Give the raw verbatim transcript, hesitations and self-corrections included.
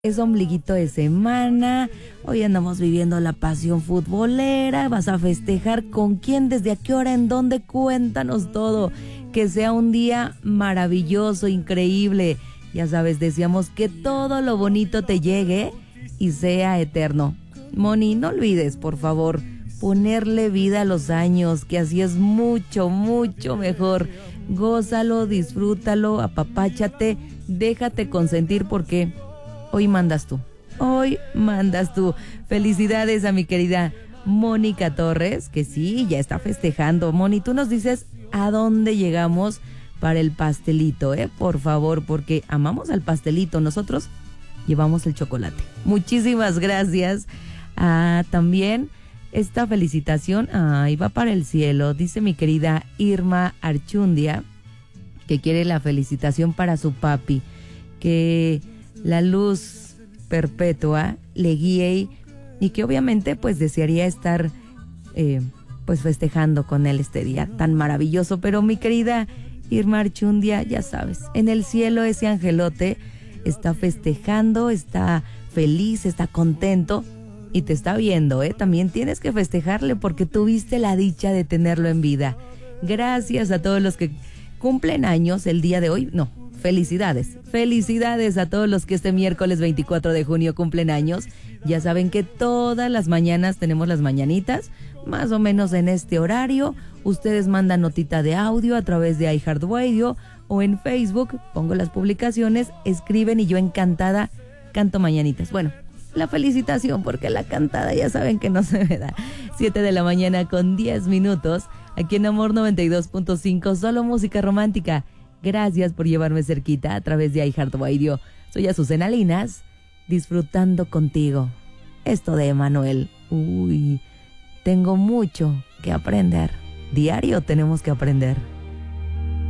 Es ombliguito de semana, hoy andamos viviendo la pasión futbolera, vas a festejar con quién, desde a qué hora, en dónde, cuéntanos todo, que sea un día maravilloso, increíble, ya sabes, deseamos que todo lo bonito te llegue y sea eterno. Moni, no olvides, por favor, ponerle vida a los años, que así es mucho, mucho mejor. Gózalo, disfrútalo, apapáchate, déjate consentir porque hoy mandas tú, hoy mandas tú. Felicidades a mi querida Mónica Torres, que sí, ya está festejando. Moni, tú nos dices a dónde llegamos para el pastelito, ¿eh? Por favor, porque amamos al pastelito, nosotros llevamos el chocolate. Muchísimas gracias. Ah, también esta felicitación, ahí va para el cielo, dice mi querida Irma Archundia, que quiere la felicitación para su papi, que la luz perpetua le guíe y que obviamente pues desearía estar eh, pues festejando con él este día tan maravilloso. Pero mi querida Irma Archundia, ya sabes, en el cielo ese angelote está festejando, está feliz, está contento y te está viendo, ¿eh? También tienes que festejarle porque tuviste la dicha de tenerlo en vida. Gracias a todos los que cumplen años el día de hoy, no, felicidades, felicidades a todos los que este miércoles veinticuatro de junio cumplen años. Ya saben que todas las mañanas tenemos las mañanitas, más o menos en este horario. Ustedes mandan notita de audio a través de iHeartRadio o en Facebook, pongo las publicaciones, escriben y yo encantada canto mañanitas. Bueno, la felicitación porque la cantada ya saben que no se me da. siete de la mañana con diez minutos, aquí en Amor noventa y dos punto cinco, solo música romántica. Gracias por llevarme cerquita a través de iHeartRadio. Soy Azucena Linas, disfrutando contigo. Esto de Emanuel. Uy, tengo mucho que aprender. Diario tenemos que aprender.